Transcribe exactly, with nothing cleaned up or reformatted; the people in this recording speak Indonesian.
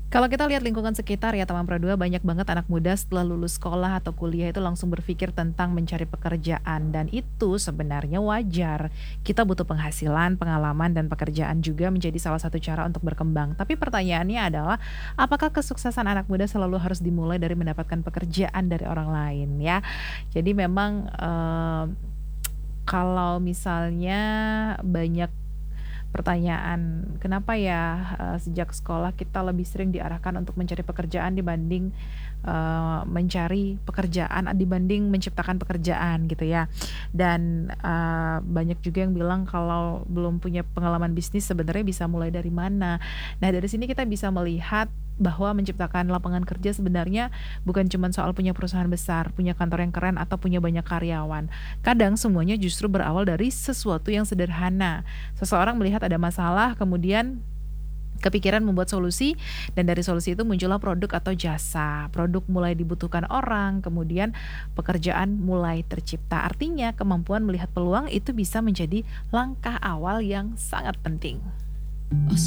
Kalau kita lihat lingkungan sekitar ya teman Pro dua, banyak banget anak muda setelah lulus sekolah atau kuliah itu langsung berpikir tentang mencari pekerjaan dan itu sebenarnya wajar. Kita butuh penghasilan, pengalaman dan pekerjaan juga menjadi salah satu cara untuk berkembang. Tapi pertanyaannya adalah apakah kesuksesan anak muda selalu harus dimulai dari mendapatkan pekerjaan dari orang lain ya. Jadi memang eee, kalau misalnya banyak pertanyaan, kenapa ya, eee, sejak sekolah kita lebih sering diarahkan untuk mencari pekerjaan dibanding, eee, mencari pekerjaan dibanding menciptakan pekerjaan gitu ya. Dan, eee, banyak juga yang bilang kalau belum punya pengalaman bisnis sebenarnya bisa mulai dari mana. Nah dari sini kita bisa melihat bahwa menciptakan lapangan kerja sebenarnya bukan cuman soal punya perusahaan besar, punya kantor yang keren atau punya banyak karyawan. Kadang semuanya justru berawal dari sesuatu yang sederhana. Seseorang melihat ada masalah, kemudian kepikiran membuat solusi, dan dari solusi itu muncullah produk atau jasa. Produk mulai dibutuhkan orang, kemudian pekerjaan mulai tercipta. Artinya, kemampuan melihat peluang itu bisa menjadi langkah awal yang sangat penting. Oh